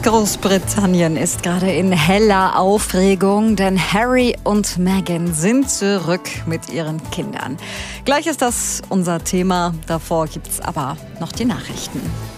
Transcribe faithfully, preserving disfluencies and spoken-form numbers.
Großbritannien ist gerade in heller Aufregung, denn Harry und Meghan sind zurück mit ihren Kindern. Gleich ist das unser Thema, davor gibt's aber noch die Nachrichten.